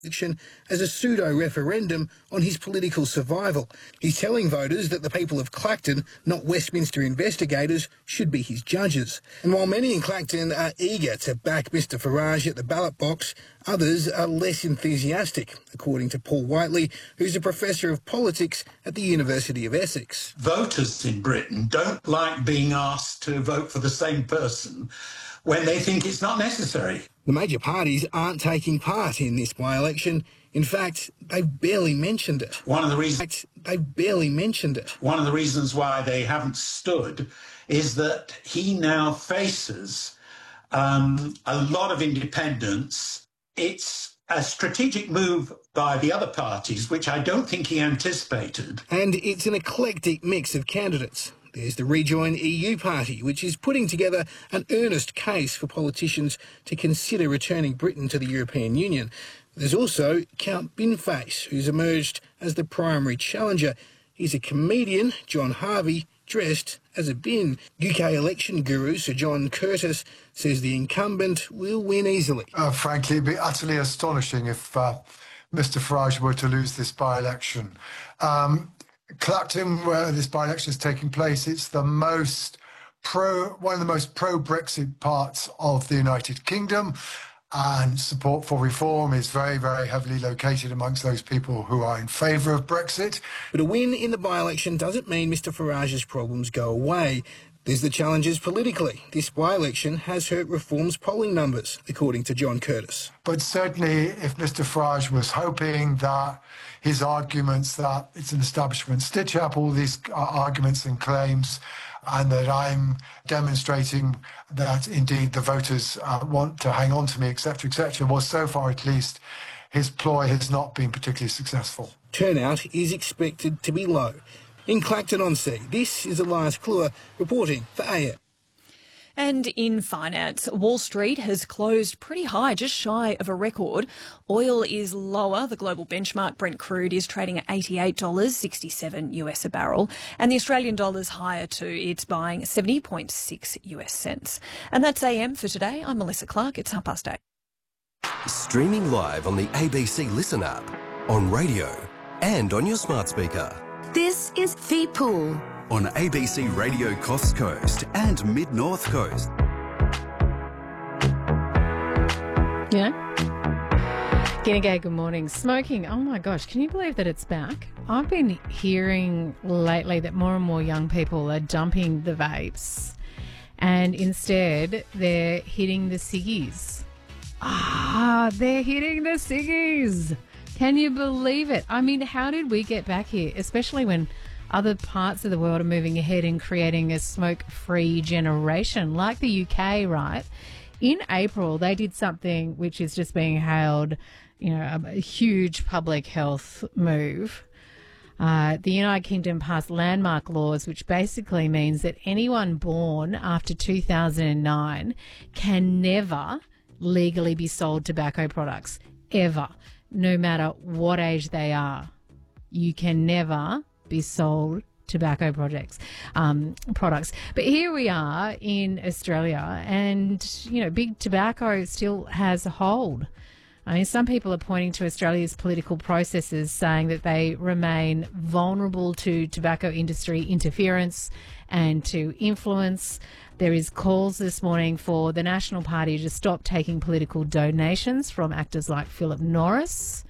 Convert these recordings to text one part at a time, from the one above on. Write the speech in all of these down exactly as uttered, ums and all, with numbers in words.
election as a pseudo-referendum on his political survival. He's telling voters that the people of Clacton, not Westminster investigators, should be his judges. And while many in Clacton are eager to back Mister Farage at the ballot box, others are less enthusiastic, according to Paul Whiteley, who's a professor of politics at the University of Essex. Voters in Britain don't like being asked to vote for the same person when they think it's not necessary. The major parties aren't taking part in this by-election. In fact, they've barely mentioned it. One of the reasons In fact, they've barely mentioned it. One of the reasons why they haven't stood is that he now faces um, a lot of independents. It's a strategic move by the other parties, which I don't think he anticipated. And it's an eclectic mix of candidates. There's the Rejoin E U party, which is putting together an earnest case for politicians to consider returning Britain to the European Union. There's also Count Binface, who's emerged as the primary challenger. He's a comedian, John Harvey, dressed as a bin. U K election guru Sir John Curtis says the incumbent will win easily. Uh, frankly, it'd be utterly astonishing if uh, Mister Farage were to lose this by-election. Um, Clacton, where this by-election is taking place, it's the most pro, one of the most pro-Brexit parts of the United Kingdom, and support for reform is very, very heavily located amongst those people who are in favour of Brexit. But a win in the by-election doesn't mean Mister Farage's problems go away. There's the challenges politically. This by-election has hurt Reform's polling numbers, according to John Curtis. But certainly, if Mister Farage was hoping that his arguments that it's an establishment stitch-up, all these uh, arguments and claims, and that I'm demonstrating that indeed the voters uh, want to hang on to me, et cetera, et cetera, well, so far at least, his ploy has not been particularly successful. Turnout is expected to be low. In Clacton-on-Sea, this is Elias Kluwer reporting for A M. And in finance, Wall Street has closed pretty high, just shy of a record. Oil is lower. The global benchmark Brent crude is trading at eighty-eight dollars sixty-seven US a barrel. And the Australian dollar's higher too. It's buying seventy point six US cents. And that's A M for today. I'm Melissa Clark. It's half past eight. Streaming live on the A B C Listen app, on radio and on your smart speaker. This is The Pool on A B C Radio Coast Coast and Mid-North Coast. Yeah. G'day, good morning. Smoking, oh my gosh, can you believe that it's back? I've been hearing lately that more and more young people are dumping the vapes and instead they're hitting the ciggies. Ah, they're hitting the ciggies. Can you believe it? I mean, how did we get back here, especially when other parts of the world are moving ahead and creating a smoke-free generation, like the U K, right? In April, they did something which is just being hailed, you know, a, a huge public health move. Uh, the United Kingdom passed landmark laws, which basically means that anyone born after two thousand nine can never legally be sold tobacco products, ever. No matter what age they are, you can never be sold tobacco projects, um, products. But here we are in Australia and, you know, big tobacco still has a hold. I mean, some people are pointing to Australia's political processes, saying that they remain vulnerable to tobacco industry interference and to influence. There is calls this morning for the National Party to stop taking political donations from actors like Philip Norris.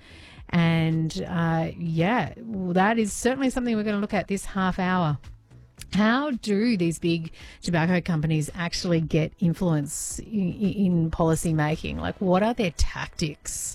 And, uh, yeah, well, that is certainly something we're going to look at this half hour. How do these big tobacco companies actually get influence in, in policy making? Like, what are their tactics?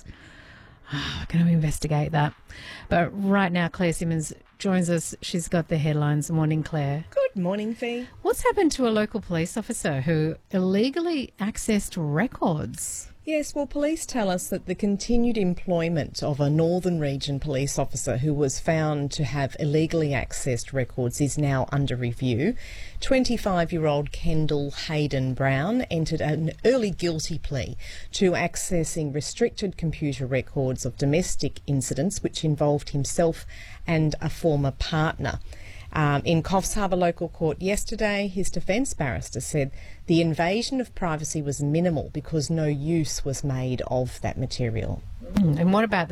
Oh, we're going to investigate that. But right now, Claire Simmons joins us. She's got the headlines. Morning, Claire. Good morning, Fee. What's happened to a local police officer who illegally accessed records? Yes, well, police tell us that the continued employment of a Northern Region police officer who was found to have illegally accessed records is now under review. twenty-five-year-old Kendall Hayden Brown entered an early guilty plea to accessing restricted computer records of domestic incidents which involved himself and a former partner. Um, in Coffs Harbour Local Court yesterday, his defence barrister said the invasion of privacy was minimal because no use was made of that material. Mm, and what about